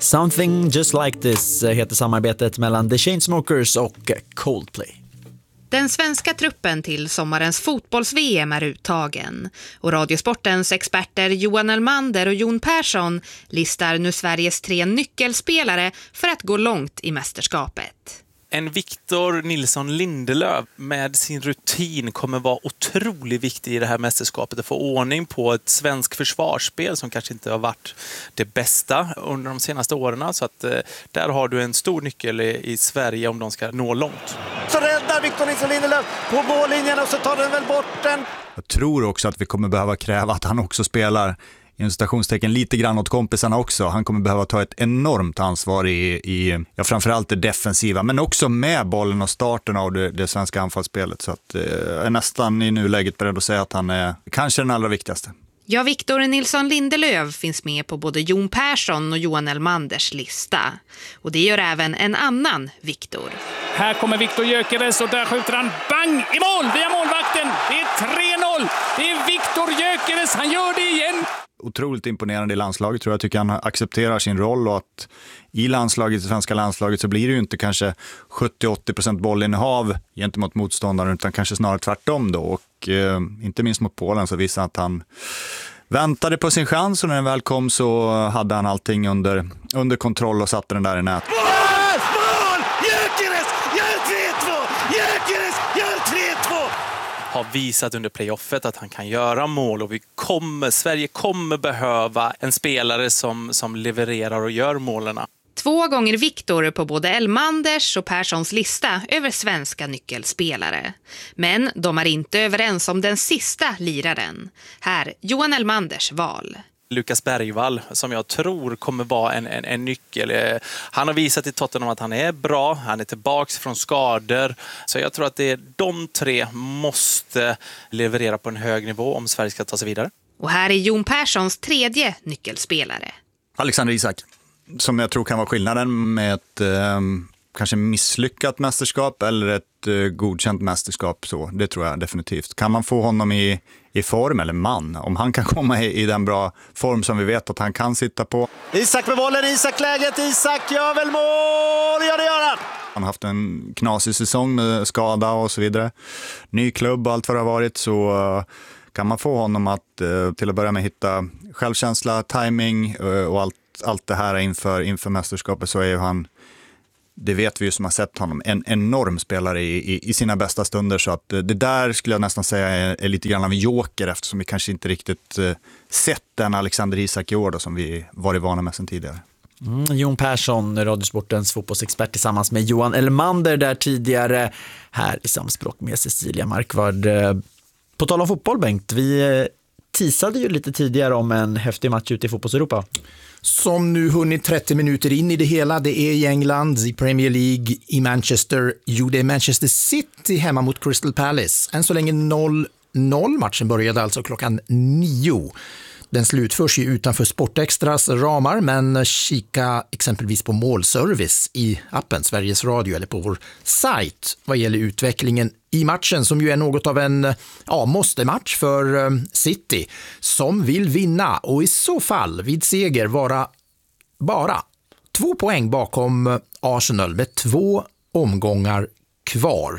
Something Just Like This heter samarbetet mellan The Chainsmokers och Coldplay. Den svenska truppen till sommarens fotbolls-VM är uttagen och Radiosportens experter Johan Elmander och Jon Persson listar nu Sveriges 3 nyckelspelare för att gå långt i mästerskapet. En Victor Nilsson Lindelöf med sin rutin kommer vara otroligt viktig i det här mästerskapet att få ordning på ett svensk försvarsspel som kanske inte har varit det bästa under de senaste åren. Så att där har du en stor nyckel i Sverige om de ska nå långt. Så räddar Victor Nilsson Lindelöf på mållinjen och så tar den väl bort den. Jag tror också att vi kommer behöva kräva att han också spelar i stationstecken lite grann åt kompisarna också. Han kommer behöva ta ett enormt ansvar i framförallt det defensiva, men också med bollen och starten av det svenska anfallsspelet. Så att jag är nästan i nuläget beredd att säga att han är kanske den allra viktigaste. Ja, Victor Nilsson Lindelöf finns med på både Jon Persson och Johan Elmanders lista. Och det gör även en annan Victor. Här kommer Victor Gyökeres och där skjuter han bang i mål via målvakten. Det är 3-0. Det är Victor Gyökeres. Han gör det igen. Otroligt imponerande i landslaget, tror jag. Tycker han accepterar sin roll och att i landslaget, det svenska landslaget, så blir det ju inte kanske 70-80% bollinnehav gentemot motståndaren utan kanske snarare tvärtom då. Och inte minst mot Polen så visar att han väntade på sin chans och när den väl kom så hade han allting under kontroll och satte den där i nät. Har visat under playoffet att han kan göra mål och Sverige kommer behöva en spelare som levererar och gör målerna. 2 gånger Victor på både Elmanders och Perssons lista över svenska nyckelspelare. Men de är inte överens om den sista liraren. Här Johan Elmanders val. Lukas Bergvall som jag tror kommer vara en nyckel. Han har visat i Tottenham att han är bra. Han är tillbaks från skador. Så jag tror att de 3 måste leverera på en hög nivå om Sverige ska ta sig vidare. Och här är Jon Perssons 3:e nyckelspelare. Alexander Isak, som jag tror kan vara skillnaden med ett kanske misslyckat mästerskap eller ett godkänt mästerskap. Så det tror jag definitivt. Kan man få honom i form, eller om han kan komma i den bra form som vi vet att han kan sitta på. Isak med bollen, Isak läget, Isak gör väl mål, ja det gör han! Han har haft en knasig säsong med skada och så vidare. Ny klubb och allt vad det har varit, så kan man få honom att till att börja med hitta självkänsla, timing och allt det här inför mästerskapet, så är ju han, det vet vi ju som har sett honom, en enorm spelare i sina bästa stunder. Så att det där skulle jag nästan säga är lite grann av en joker, eftersom vi kanske inte riktigt sett den Alexander Isak i år då, som vi varit vana med sedan tidigare. Jon Persson, Radiosportens fotbollsexpert, tillsammans med Johan Elmander där tidigare, här i samspråk med Cecilia Markvard. På tal om fotboll, Bengt, vi teasade ju lite tidigare om en häftig match ute i fotbolls-Europa. Som nu hunnit 30 minuter in i det hela. Det är i England, i Premier League, i Manchester. Jo, det är Manchester City hemma mot Crystal Palace. Än så länge 0-0. Matchen började alltså klockan 9. Den slutförs ju utanför Sportextras ramar, men kika exempelvis på målservice i appen Sveriges Radio eller på vår sajt vad gäller utvecklingen i matchen, som ju är något av en måste-match för City som vill vinna och i så fall vid seger vara bara 2 poäng bakom Arsenal med 2 omgångar kvar.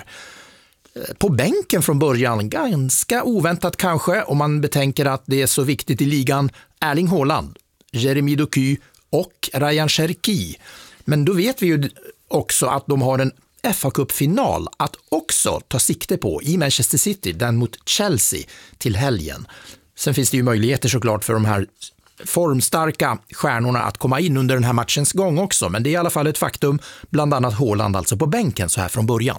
På bänken från början, ganska oväntat kanske om man betänker att det är så viktigt i ligan, Erling Haaland, Jeremy Doku och Ryan Cherki. Men då vet vi ju också att de har en FA-cupfinal att också ta sikte på i Manchester City, den mot Chelsea till helgen. Sen finns det ju möjligheter såklart för de här formstarka stjärnorna att komma in under den här matchens gång också, men det är i alla fall ett faktum, bland annat Haaland alltså på bänken så här från början.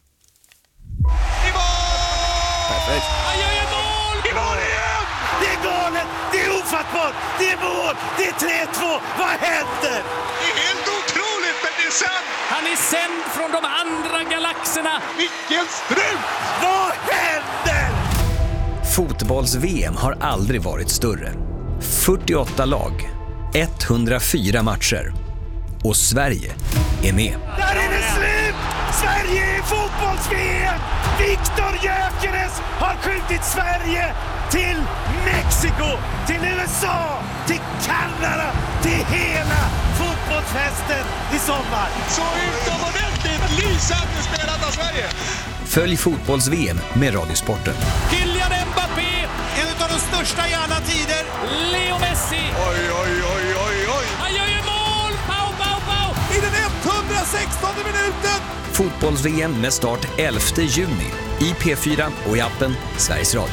Perfekt. Han gör ju mål! I mål igen! Det är galet! Det är ofattbart! Det är mål! Det är 3-2! Vad händer? Det är helt otroligt, men det är sant! Han är sänd från de andra galaxerna. Vilken strut! Vad händer? Fotbolls-VM har aldrig varit större. 48 lag, 104 matcher. Och Sverige är med. Där är det slut! Sverige är fotbolls-VM! Victor Gyökeres har skjutit Sverige till Mexiko, till USA, till Kanada, till hela fotbolls världsfesten i sommar. Så utomordentligt lysande spelat av Sverige. Följ fotbolls-VM med Radiosporten. Kylian Mbappé, En av de största i alla tider. Leo Messi. Oj, oj, oj, oj, oj. Han gör ju mål! Pau, pau, pau! I den 116:e minuten. Fotbolls-VM med start 11 juni i P4 och i appen Sveriges Radio.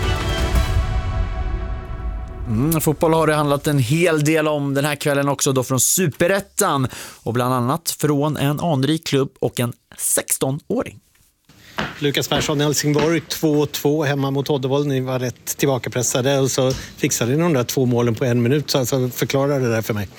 Fotboll har det handlat en hel del om den här kvällen också då från Superettan och bland annat från en anrik klubb och en 16-åring. Lukas Persson i Helsingborg, 2-2 hemma mot Oddevold. Ni var rätt tillbakapressade och så fixade ni de där 2 målen på 1 minut. Så alltså, förklara det där för mig.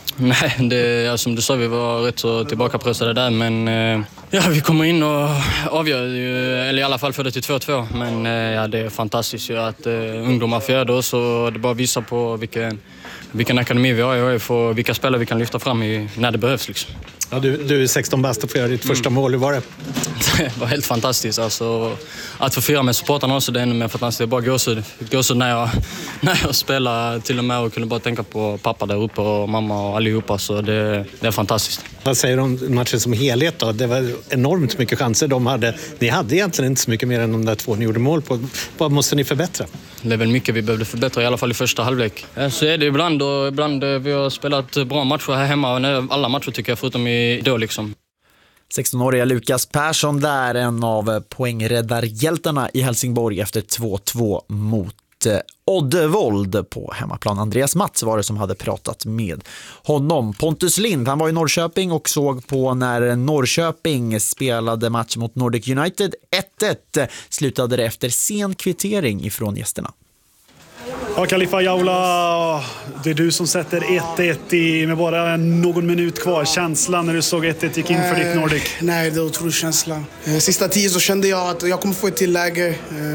Nej, som du sa, vi var rätt så tillbakapressade där, men vi kommer in och avgör ju, eller i alla fall för det till 2-2. Men det är fantastiskt ju att ungdomar får göra det, så det bara visar på vilken akademi vi har och vilka spelare vi kan lyfta fram när det behövs liksom. Ja, du är 16 bast och får göra ditt första mål. Hur var det? Det var helt fantastiskt. Alltså, att få fira med supportarna också, det är ännu mer fantastiskt. Det är bara gåshud när jag spelar till och med och kunde bara tänka på pappa där uppe och mamma och allihopa. Så det är fantastiskt. Vad säger du om matchen som helhet då? Det var enormt mycket chanser de hade. Ni hade egentligen inte så mycket mer än de där 2 ni gjorde mål på. Vad måste ni förbättra? Det är väl mycket vi behövde förbättra, i alla fall i första halvlek. Så är det ibland, och ibland vi har spelat bra matcher här hemma. Alla matcher tycker jag, förutom då liksom. 16-åriga Lukas Persson där, en av poängräddarhjältarna i Helsingborg efter 2-2 mot Oddevold på hemmaplan. Andreas Mats var det som hade pratat med honom. Pontus Lind, han var i Norrköping och såg på när Norrköping spelade match mot Nordic United. 1-1 slutade det efter sen kvittering ifrån gästerna. Ja, Khalifa Jaula, det är du som sätter 1-1 med bara någon minut kvar. Känslan när du såg 1-1 gick in för ditt Nordic? Nej, det är otrolig känsla. Sista 10 så kände jag att jag kommer få ett till läge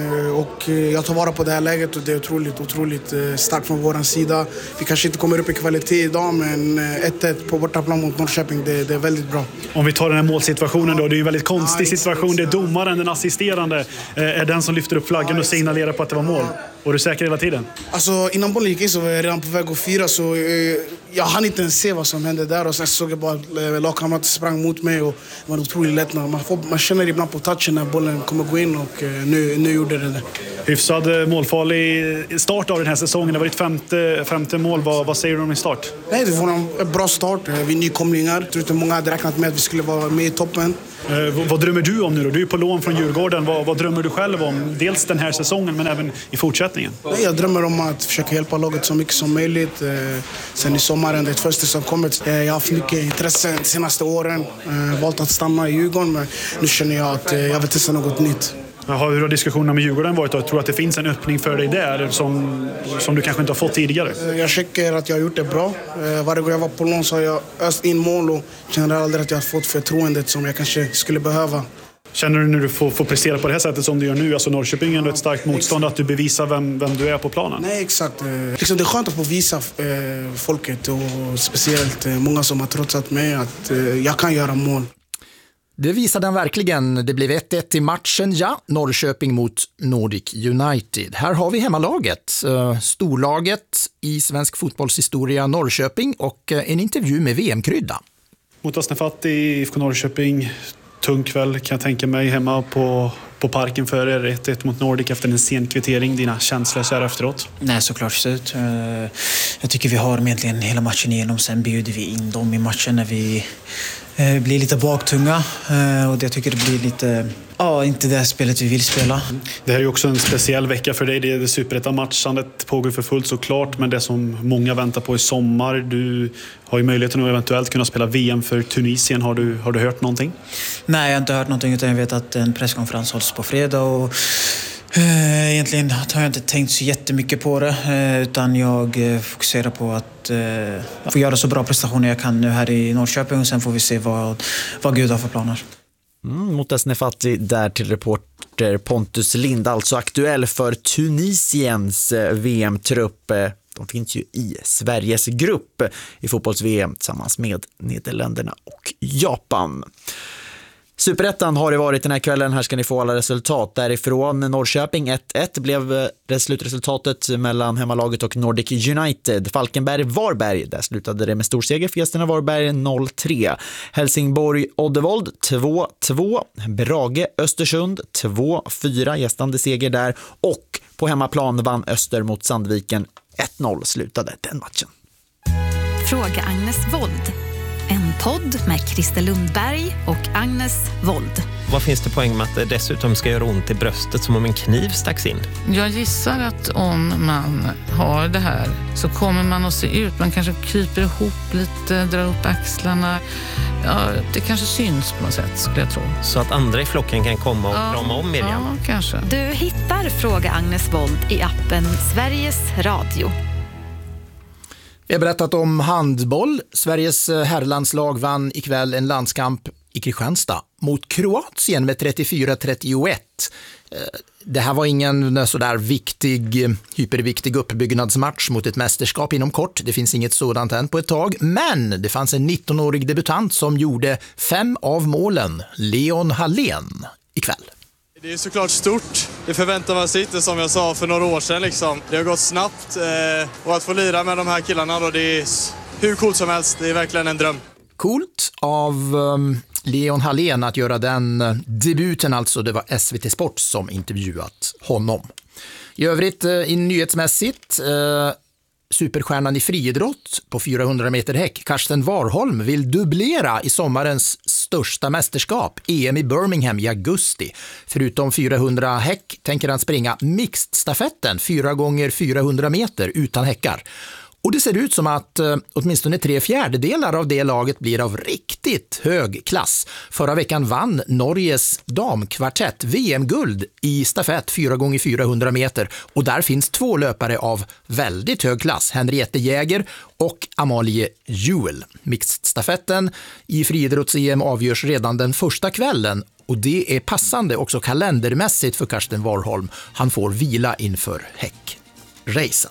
och jag tar vara på det här läget och det är otroligt starkt från vår sida. Vi kanske inte kommer upp i kvalitet idag, men 1-1 på bortaplan mot Norrköping, det är väldigt bra. Om vi tar den här målsituationen då, det är en väldigt konstig situation. Det är domaren, den assisterande, är den som lyfter upp flaggan och signalerar på att det var mål. Och du är säker hela tiden? Alltså innan bollen gick in så var jag redan på väg att fira, så jag hann inte ens se vad som hände där. Och sen såg jag bara att lagkamrater sprang mot mig och det var otroligt lättnad. Man känner ibland på touchen när bollen kommer gå in och nu gjorde det. Hyfsad målfarlig start av den här säsongen. Det var ditt femte mål. Vad säger du om din start? Nej, det var en bra start. Vi är nykomlingar. Jag tror inte många hade räknat med att vi skulle vara med i toppen. Vad drömmer du om nu då? Du är på lån från Djurgården. Vad drömmer du själv om? Dels den här säsongen men även i fortsättningen. Jag drömmer om att försöka hjälpa laget så mycket som möjligt. Sen i sommaren, det första som kommit. Jag har haft mycket intresse de senaste åren. Valt att stanna i Djurgården, men nu känner jag att jag vill testa något nytt. Hur har diskussionerna med Djurgården varit? Jag tror att det finns en öppning för dig där som du kanske inte har fått tidigare. Jag tycker att jag har gjort det bra. Varje gång jag var på lån så har jag öst in mål och känner aldrig att jag har fått förtroendet som jag kanske skulle behöva. Känner du när du får prestera på det här sättet som du gör nu, alltså Norrköping är ett starkt motstånd, att du bevisar vem du är på planen? Nej, exakt. Det är skönt att få visa folket och speciellt många som har trotsat mig att jag kan göra mål. Det visade den verkligen. Det blev 1-1 i matchen, ja. Norrköping mot Nordic United. Här har vi hemmalaget, storlaget i svensk fotbollshistoria Norrköping och en intervju med VM-krydda. Mot Asnefati, IFK Norrköping, tung kväll kan jag tänka mig hemma på parken för er. 1-1 mot Nordic efter en sen kvittering. Dina känslor så här efteråt? Nej, såklart slut. Jag tycker vi har egentligen hela matchen igenom. Sen bjuder vi in dem i matchen när vi blir lite baktunga. Och jag tycker det blir lite... Ja, inte det spelet vi vill spela. Det här är ju också en speciell vecka för dig. Det är det Superettan-matchandet pågår för fullt såklart. Men det som många väntar på i sommar. Du har ju möjligheten att eventuellt kunna spela VM för Tunisien. Har du hört någonting? Nej, jag har inte hört någonting, utan jag vet att en presskonferens hålls på fredag. Och egentligen har jag inte tänkt så jättemycket på det. Utan jag fokuserar på att få göra så bra prestationer jag kan nu här i Norrköping. Och sen får vi se vad Gud har för planer. Mot Asnefati där till reporter Pontus Lind, alltså aktuell för Tunisiens VM-trupp. De finns ju i Sveriges grupp i fotbolls-VM tillsammans med Nederländerna och Japan. Superettan har det varit den här kvällen. Här ska ni få alla resultat därifrån. Norrköping 1-1 blev slutresultatet mellan hemmalaget och Nordic United. Falkenberg-Varberg, där slutade det med storseger för gästerna Varberg 0-3. Helsingborg-Oddevold 2-2. Brage-Östersund 2-4, gästande seger där. Och på hemmaplan vann Öster mot Sandviken 1-0 slutade den matchen. Fråga Agnes Wold. En podd med Christer Lundberg och Agnes Wold. Vad finns det poäng med att det dessutom ska göra ont i bröstet som om en kniv stacks in? Jag gissar att om man har det här så kommer man att se ut. Man kanske kryper ihop lite, drar upp axlarna. Ja, det kanske syns på något sätt, skulle jag tro. Så att andra i flocken kan komma och krama om Miriam? Ja, kanske. Du hittar Fråga Agnes Wold i appen Sveriges Radio. Vi har berättat om handboll. Sveriges herrlandslag vann ikväll en landskamp i Kristianstad mot Kroatien med 34-31. Det här var ingen sådär hyperviktig uppbyggnadsmatch mot ett mästerskap inom kort. Det finns inget sådant än på ett tag. Men det fanns en 19-årig debutant som gjorde 5 av målen. Leon Hallén ikväll. Det är såklart stort. Det förväntar man sig inte, som jag sa för några år sedan. Liksom. Det har gått snabbt och att få lira med de här killarna då, det är hur coolt som helst. Det är verkligen en dröm. Coolt av Leon Hallén att göra den debuten, alltså. Det var SVT Sport som intervjuat honom. I övrigt i nyhetsmässigt superstjärnan i friidrott på 400 meter häck, Karsten Warholm, vill dubblera i sommarens största mästerskap, EM i Birmingham i augusti. Förutom 400 häck tänker han springa mixed-stafetten 4 gånger 400 meter utan häckar. Och det ser ut som att åtminstone 3/4 av det laget blir av riktigt hög klass. Förra veckan vann Norges damkvartett VM-guld i stafett 4 gånger 400 meter. Och där finns 2 löpare av väldigt hög klass, Henriette Jäger och Amalie Juel. Mixed-stafetten i friidrotts-EM avgörs redan den första kvällen. Och det är passande också kalendermässigt för Karsten Warholm. Han får vila inför häckracen.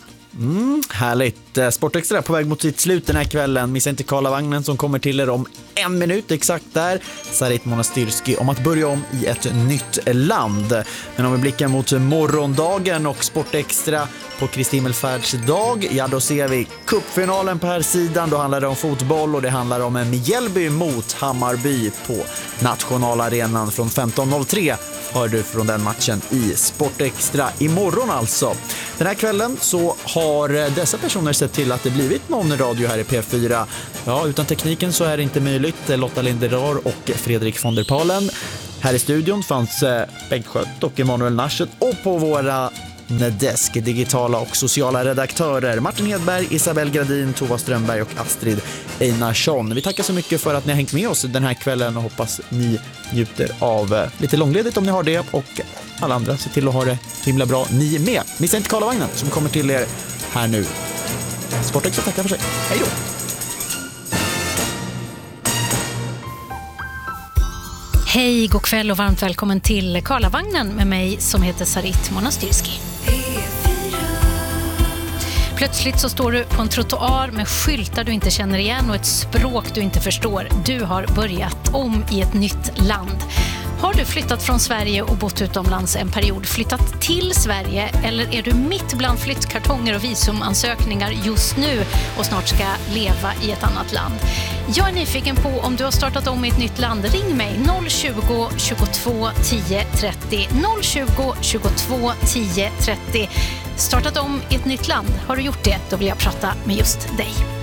Härligt. Sportextra på väg mot sitt slut den här kvällen. Missa inte Karlavagnen som kommer till er om 1 minut exakt där. Sarit Monastyrski om att börja om i ett nytt land. Men om vi blickar mot morgondagen och Sportextra på Kristi himmelfärds dag, ja då ser vi cupfinalen på här sidan. Då handlar det om fotboll och det handlar om Mjällby mot Hammarby på nationalarenan från 15.03. Hör du från den matchen i Sportextra imorgon alltså. Den här kvällen så har dessa personer sett till att det blivit någon radio här i P4. Ja, utan tekniken så är det inte möjligt. Lotta Linderör och Fredrik von der Palen. Här i studion fanns Bengt Schött och Emanuel Naschet, och på våra desk digitala och sociala redaktörer Martin Hedberg, Isabel Gradin, Tova Strömberg och Astrid Einarsson. Vi tackar så mycket för att ni har hängt med oss den här kvällen och hoppas ni njuter av lite långledigt om ni har det, och alla andra ser till att ha det himla bra ni med. Missa inte Karlavagnen som kommer till er här nu. Sportextra tackar för sig. Hej då! Hej, god kväll och varmt välkommen till Karlavagnen med mig som heter Sarit Monastyrski. Plötsligt så står du på en trottoar med skyltar du inte känner igen och ett språk du inte förstår. Du har börjat om i ett nytt land. Har du flyttat från Sverige och bott utomlands en period, flyttat till Sverige, eller är du mitt bland flyttkartonger och visumansökningar just nu och snart ska leva i ett annat land? Jag är nyfiken på om du har startat om i ett nytt land. Ring mig 020 22 10 30 020 22 10 30. Startat om i ett nytt land. Har du gjort det? Då vill jag prata med just dig.